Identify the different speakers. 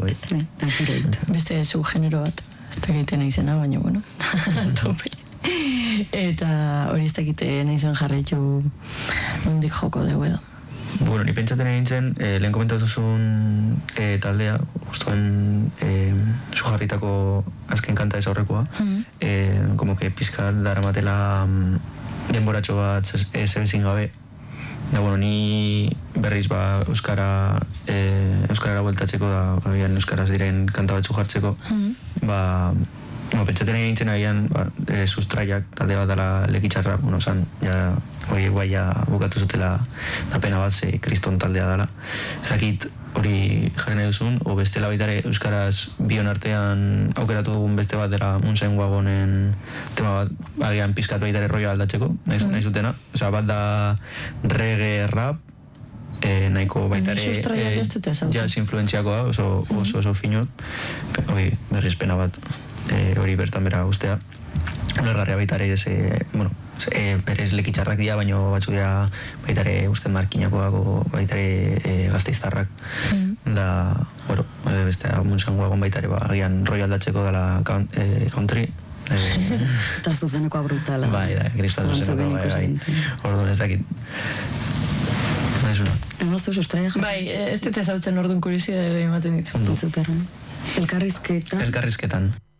Speaker 1: bai.
Speaker 2: Beste subgenero bat, ez dakiten izena, baina, bueno, tope. Eta hori ez dakite nahi zuen jarraitu nondik joko dugu edo.
Speaker 1: Bueno, ni pentsaten egin zen, lehen komentatuzun taldea, justuen zu jarritako azken kanta ez aurrekoa, como que pizkat daramatela denboratxo bat zebezin gabe. Da, bueno, ni berriz Euskarara bueltatzeko da, agian Euskaraz diren kanta batzu jartzeko, pentsaten egin zen agian sustraiak talde bat dela lekitxarra, bueno, hori guaia bukatu zutela da pena bat, ze kriston taldea dela. Ez dakit hori jarri nahi duzun, o bestela baitare Euskaraz bion artean aukeratu dugun beste bat dela Munsen Wagonen tema bat, agian pizkatu baitare roia aldatzeko, nahi zutena. Osa, bat da reggae rap, nahiko baitare jazz influentziakoa, oso finot, hori berriz pena bat. Hori bertan bera guztea. Nergarria baitare berez lekitxarrak dira, baina batzu dira baitare usten markinakoak baitare gazteiztarrak. Da, bueno, beste Munsen Wagon baitare agian roi aldatzeko dela country.
Speaker 3: Eta zuzenekoa brutala.
Speaker 1: Bai, kristal zuzenekoa, bai. Orduan ez dakit. Naizuna.
Speaker 3: Emaztu sustraia jarri?
Speaker 2: Bai, ez dut ezautzen orduan kuriosidade ematen ditu.
Speaker 3: Elkarrizketan.
Speaker 1: Elkarrizketan.